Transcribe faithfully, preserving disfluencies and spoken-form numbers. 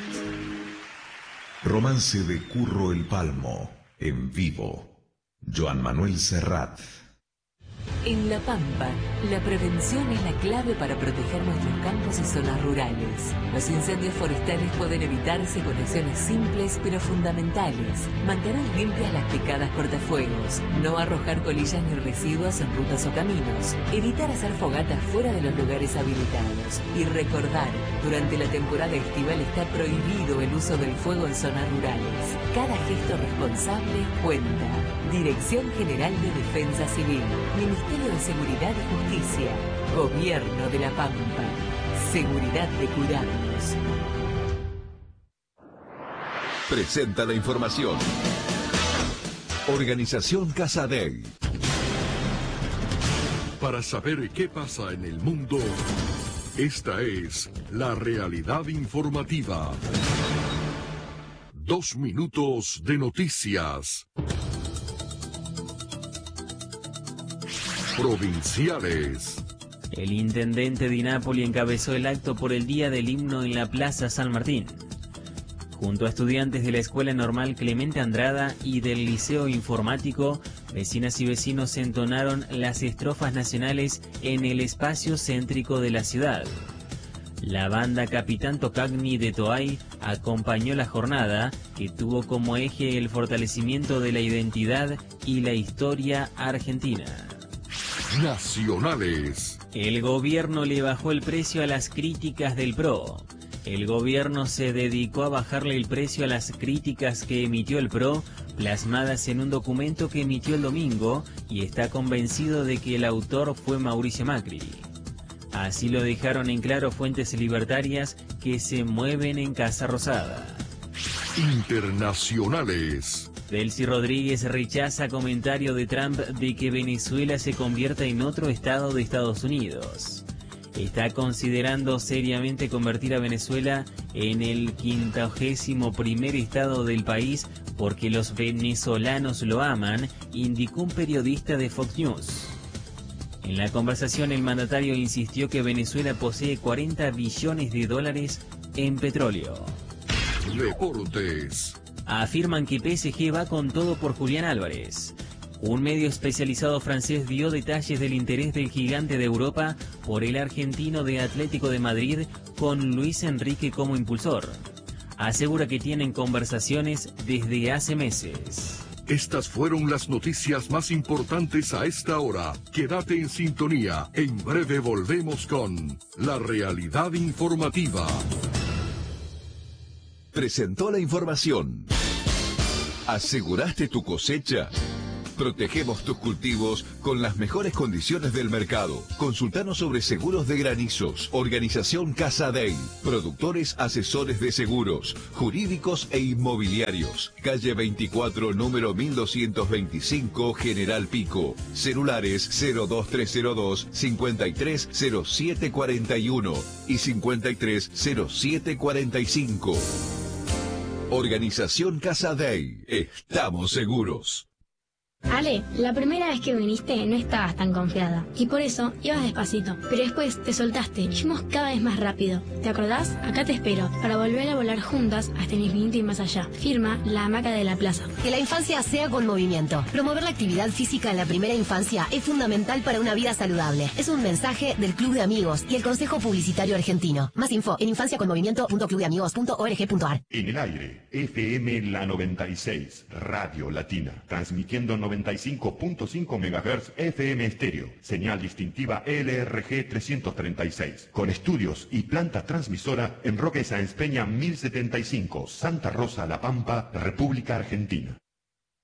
Romance de Curro el Palmo, en vivo. Joan Manuel Serrat. En La Pampa, la prevención es la clave para proteger nuestros campos y zonas rurales. Los incendios forestales pueden evitarse con acciones simples pero fundamentales. Mantener limpias las picadas cortafuegos, no arrojar colillas ni residuos en rutas o caminos, evitar hacer fogatas fuera de los lugares habilitados y recordar, durante la temporada estival está prohibido el uso del fuego en zonas rurales. Cada gesto responsable cuenta. Dirección General de Defensa Civil, Ministerio de Seguridad y Justicia, Gobierno de La Pampa. Seguridad de cuidarnos. Presenta la información. Organización Casadei. Para saber qué pasa en el mundo, esta es la realidad informativa. Dos minutos de noticias. Provinciales. El intendente Di Napoli encabezó el acto por el Día del Himno en la Plaza San Martín. Junto a estudiantes de la Escuela Normal Clemente Andrada y del Liceo Informático, vecinas y vecinos entonaron las estrofas nacionales en el espacio céntrico de la ciudad. La banda Capitán Tocagni de Toay acompañó la jornada, que tuvo como eje el fortalecimiento de la identidad y la historia argentina. Nacionales. El gobierno le bajó el precio a las críticas del P R O. El gobierno se dedicó a bajarle el precio a las críticas que emitió el P R O, plasmadas en un documento que emitió el domingo, y está convencido de que el autor fue Mauricio Macri. Así lo dejaron en claro fuentes libertarias que se mueven en Casa Rosada. Internacionales. Delcy Rodríguez rechaza comentario de Trump de que Venezuela se convierta en otro estado de Estados Unidos. Está considerando seriamente convertir a Venezuela en el quincuagésimo primer estado del país porque los venezolanos lo aman, indicó un periodista de Fox News. En la conversación, el mandatario insistió que Venezuela posee cuarenta billones de dólares en petróleo. Deportes. Afirman que P S G va con todo por Julián Álvarez. Un medio especializado francés dio detalles del interés del gigante de Europa por el argentino de Atlético de Madrid, con Luis Enrique como impulsor. Asegura que tienen conversaciones desde hace meses. Estas fueron las noticias más importantes a esta hora. Quédate en sintonía. En breve volvemos con La Realidad Informativa. Presentó la información. ¿Aseguraste tu cosecha? Protegemos tus cultivos con las mejores condiciones del mercado. Consultanos sobre seguros de granizos. Organización Casadei. Productores asesores de seguros, jurídicos e inmobiliarios. Calle veinticuatro, número mil doscientos veinticinco, General Pico. Celulares cero dos tres cero dos, cincuenta y tres cero siete cuarenta y uno y cincuenta y tres cero siete cuarenta y cinco. Organización Casadei. Estamos seguros. Ale, la primera vez que viniste no estabas tan confiada y por eso ibas despacito, pero después te soltaste y fuimos cada vez más rápido. ¿Te acordás? Acá te espero para volver a volar juntas hasta el infinito y más allá. Firma La Hamaca de la Plaza. Que la infancia sea con movimiento. Promover la actividad física en la primera infancia es fundamental para una vida saludable. Es un mensaje del Club de Amigos y el Consejo Publicitario Argentino. Más info en infancia con movimiento punto club de amigos punto org punto ar. En el aire, F M La noventa y seis, Radio Latina, transmitiendo noventa y cinco punto cinco megahertz F M estéreo, señal distintiva L R G trescientos treinta y seis, con estudios y planta transmisora en Roque Sáenz Peña mil setenta y cinco, Santa Rosa, La Pampa, República Argentina.